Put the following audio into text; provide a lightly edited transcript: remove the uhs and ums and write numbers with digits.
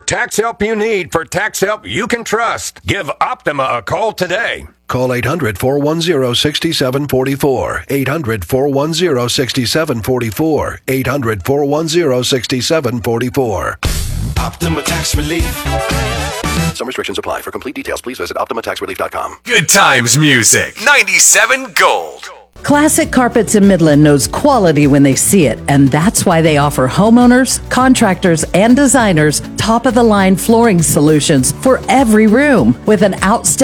tax help you need for tax help you can trust. Give Optima a call today. Call 800-410-6744. 800-410-6744. 800-410-6744. Optima Tax Relief. Some restrictions apply. For complete details, please visit OptimaTaxRelief.com. Good times music. 97 Gold. Classic Carpets in Midland knows quality when they see it, and that's why they offer homeowners, contractors, and designers top-of-the-line flooring solutions for every room with an outstanding